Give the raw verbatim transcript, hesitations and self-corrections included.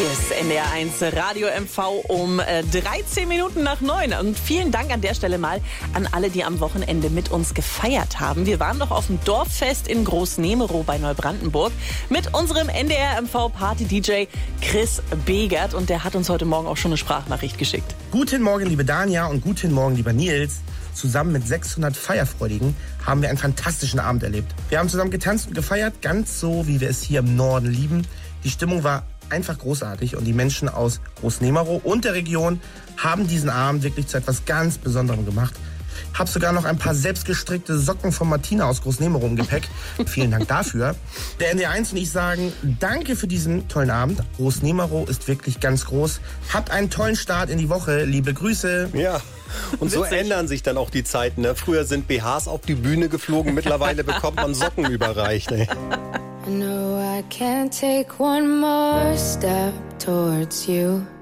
Hier ist N D R eins Radio M V um äh, dreizehn Minuten nach neun. Und vielen Dank an der Stelle mal an alle, die am Wochenende mit uns gefeiert haben. Wir waren doch auf dem Dorffest in Großnemerow bei Neubrandenburg mit unserem N D R M V Party-D J Chris Begert. Und der hat uns heute Morgen auch schon eine Sprachnachricht geschickt. Guten Morgen, liebe Dania, und guten Morgen, lieber Nils. Zusammen mit sechshundert Feierfreudigen haben wir einen fantastischen Abend erlebt. Wir haben zusammen getanzt und gefeiert, ganz so, wie wir es hier im Norden lieben. Die Stimmung war einfach großartig und die Menschen aus Großnemerow und der Region haben diesen Abend wirklich zu etwas ganz Besonderem gemacht. Hab sogar noch ein paar selbstgestrickte Socken von Martina aus Großnemerow im Gepäck. Vielen Dank dafür. Der N D R eins und ich sagen danke für diesen tollen Abend. Großnemerow ist wirklich ganz groß. Habt einen tollen Start in die Woche. Liebe Grüße. Ja. Und so ändern sich dann auch die Zeiten. Ne? Früher sind B Hs auf die Bühne geflogen, mittlerweile bekommt man Socken überreicht. Ne? I know I can't take one more step towards you.